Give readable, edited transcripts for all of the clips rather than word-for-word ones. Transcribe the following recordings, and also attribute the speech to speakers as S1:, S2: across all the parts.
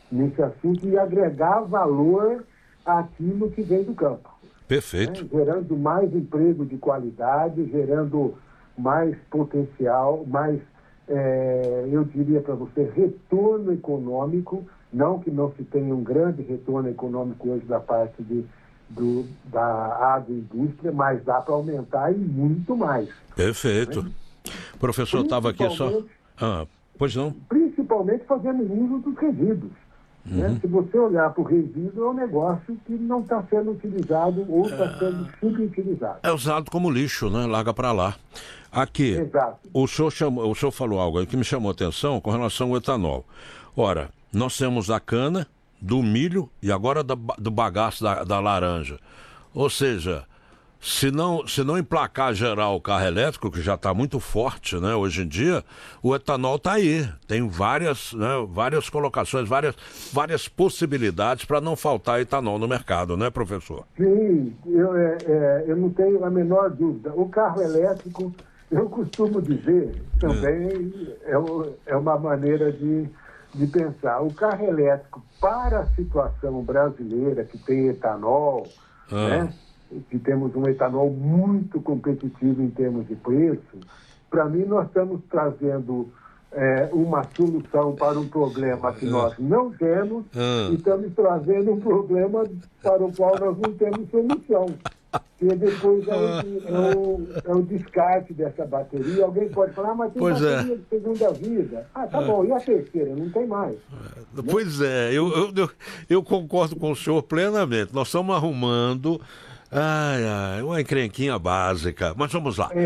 S1: nesse assunto e agregar valor àquilo que vem do campo.
S2: Perfeito.
S1: Né? Gerando mais emprego de qualidade, gerando mais potencial, mais, eu diria para você, retorno econômico, não que não se tenha um grande retorno econômico hoje da parte da agroindústria, mas dá para aumentar e muito mais.
S2: Perfeito.
S1: Né?
S2: Professor, estava aqui só... pois não?
S1: Principalmente fazendo uso dos resíduos. Né? Se você olhar para o resíduo, é um negócio que não está sendo utilizado ou está sendo subutilizado.
S2: É usado como lixo, né? Larga para lá. Aqui,
S1: Exato.
S2: o senhor falou algo aí que me chamou a atenção com relação ao etanol. Ora, nós temos a cana, do milho e agora do bagaço da laranja. Ou seja, se não emplacar geral o carro elétrico, que já está muito forte, né, hoje em dia, o etanol está aí. Tem várias colocações, várias possibilidades para não faltar etanol no mercado, né, professor?
S1: Sim, eu não tenho a menor dúvida. O carro elétrico, eu costumo dizer, também é uma maneira de pensar. O carro elétrico, para a situação brasileira, que tem etanol, né? Que temos um etanol muito competitivo em termos de preço, para mim nós estamos trazendo uma solução para um problema que nós não temos e estamos trazendo um problema para o qual nós não temos solução. E depois é o descarte dessa bateria. Alguém pode falar, mas tem bateria de segunda vida. Tá bom, e a terceira? Não tem mais.
S2: Pois é, eu concordo com o senhor plenamente. Nós estamos arrumando uma encrenquinha básica. Mas vamos lá.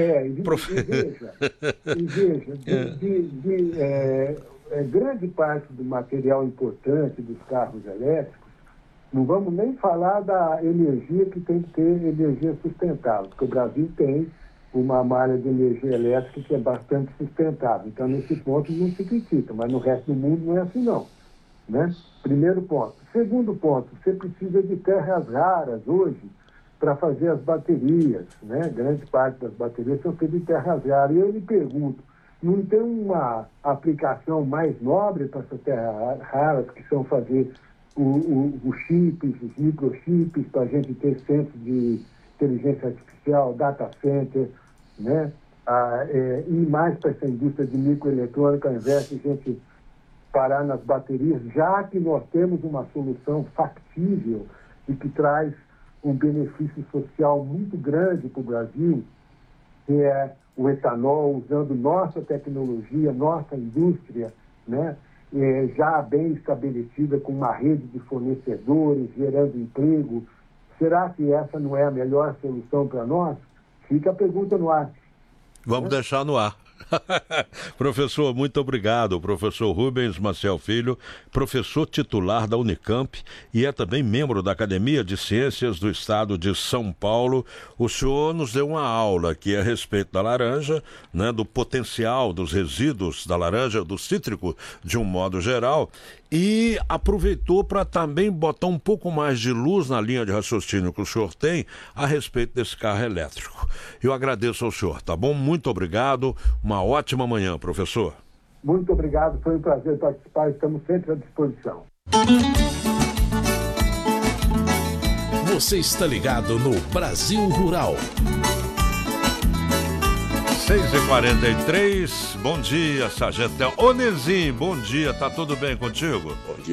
S1: Grande parte do material importante dos carros elétricos, não vamos nem falar da energia, que tem que ter energia sustentável, porque o Brasil tem uma malha de energia elétrica que é bastante sustentável. Então, nesse ponto, não se critica, mas no resto do mundo não é assim, não. Né? Primeiro ponto. Segundo ponto, você precisa de terras raras hoje para fazer as baterias. Né? Grande parte das baterias são feitas de terras raras. E eu me pergunto, não tem uma aplicação mais nobre para essas terras raras, que são fazer os chips, os microchips, para a gente ter centros de inteligência artificial, data center, né? E mais para essa indústria de microeletrônica, ao invés de a gente parar nas baterias, já que nós temos uma solução factível e que traz um benefício social muito grande para o Brasil, que é o etanol, usando nossa tecnologia, nossa indústria, né? Já bem estabelecida, com uma rede de fornecedores, gerando emprego. Será que essa não é a melhor solução para nós? Fica a pergunta no ar.
S2: Vamos deixar no ar. Professor, muito obrigado. Professor Rubens Maciel Filho, professor titular da Unicamp e é também membro da Academia de Ciências do Estado de São Paulo. O senhor nos deu uma aula aqui a respeito da laranja, né, do potencial dos resíduos da laranja, do cítrico de um modo geral, e aproveitou para também botar um pouco mais de luz na linha de raciocínio que o senhor tem a respeito desse carro elétrico. Eu agradeço ao senhor, tá bom? Muito obrigado. Uma ótima manhã, professor.
S1: Muito obrigado, foi um prazer participar, estamos sempre à disposição.
S3: Você está ligado no Brasil Rural.
S2: 6h43, bom dia, Sargento Onezinho, bom dia, tá tudo bem contigo?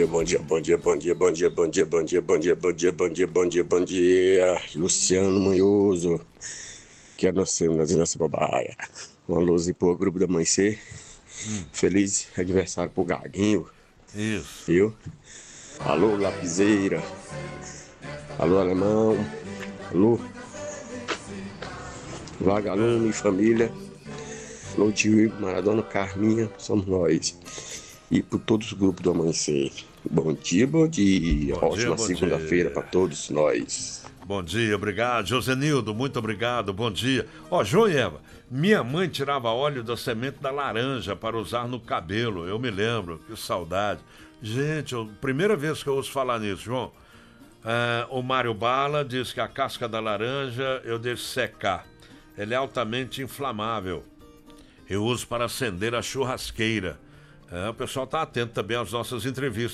S4: Bom dia, Luciano Manhoso, que é nossa babaia. Uma luz pro grupo da Amanhecer. Feliz aniversário pro Gaguinho.
S2: Isso.
S4: Viu? Alô, Lapiseira. Alô, Alemão. Alô, Vagalume e família. Alô, Diego, Maradona, Carminha, somos nós. E por todos os grupos do Amanhecer. Bom dia, bom dia. Ótima segunda-feira para todos nós.
S2: Bom dia, obrigado. Josenildo, muito obrigado, bom dia. João e Eva, minha mãe tirava óleo da semente da laranja para usar no cabelo, eu me lembro, que saudade. Gente, primeira vez que eu ouço falar nisso, João. O Mário Bala diz que a casca da laranja eu deixo secar. Ela é altamente inflamável. Eu uso para acender a churrasqueira. O pessoal está atento também às nossas entrevistas.